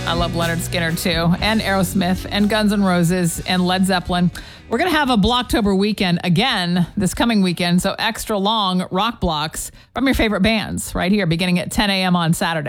I love Leonard Skinner too, and Aerosmith, and Guns N' Roses, and Led Zeppelin. We're going to have a Blocktober weekend again this coming weekend, so extra long rock blocks from your favorite bands right here beginning at 10 a.m. on Saturday.